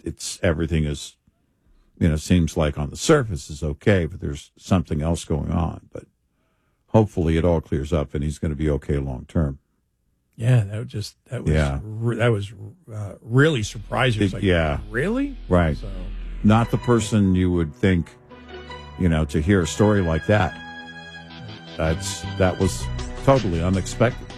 it's everything is, seems like on the surface is okay, but there's something else going on. But hopefully it all clears up and he's going to be okay long term. Yeah, that was really surprising. It was like, really? Right. So. Not the person you would think, to hear a story like that. That was totally unexpected.